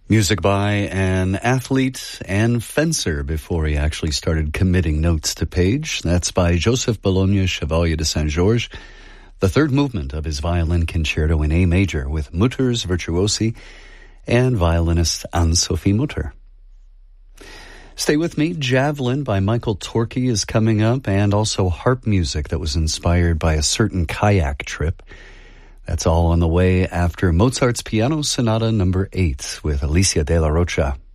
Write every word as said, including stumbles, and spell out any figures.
Music by an athlete and fencer before he actually started committing notes to page. That's by Joseph Bologna Chevalier de Saint-Georges, the third movement of his violin concerto in A major with Mutter's virtuosi and violinist Anne-Sophie Mutter. Stay with me. Javelin by Michael Torkey is coming up, and also harp music that was inspired by a certain kayak trip. That's all on the way after Mozart's Piano Sonata number eight with Alicia de la Rocha.